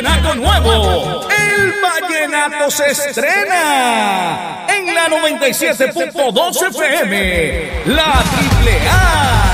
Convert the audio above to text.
Vallenato nuevo. El vallenato se estrena en la 97.2 FM. La Triple A.